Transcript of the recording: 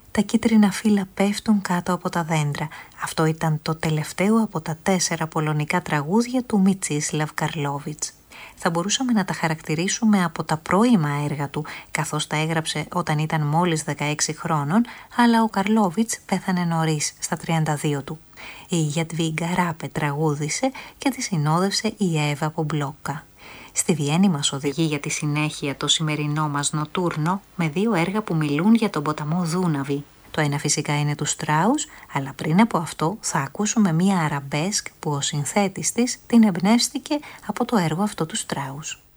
Τα κίτρινα φύλλα πέφτουν κάτω από τα δέντρα. Αυτό ήταν το τελευταίο από τα 4 πολωνικά τραγούδια του Μιτσίσλαβ Καρλόβιτς. Θα μπορούσαμε να τα χαρακτηρίσουμε από τα πρώιμα έργα του, καθώς τα έγραψε όταν ήταν μόλις 16 χρόνων, αλλά ο Καρλόβιτς πέθανε νωρίς, στα 32 του. Η Γιαντβίγκα Ράπε τραγούδισε και τη συνόδευσε η Εύα Πομπλόκα. Στη Βιέννη μας οδηγεί για τη συνέχεια το σημερινό μας νοτούρνο με 2 έργα που μιλούν για τον ποταμό Δούναβη. Το ένα φυσικά είναι του Στράους, αλλά πριν από αυτό θα ακούσουμε μία αραμπέσκ που ο συνθέτης της την εμπνεύστηκε από το έργο αυτό του Στράους.